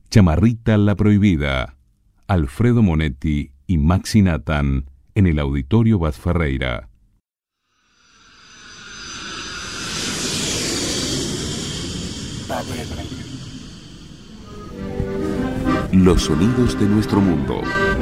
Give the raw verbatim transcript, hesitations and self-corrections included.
Chamarrita la Prohibida, Alfredo Monetti y Maxi Nathan en el Auditorio Bas Ferreira. Los sonidos de nuestro mundo.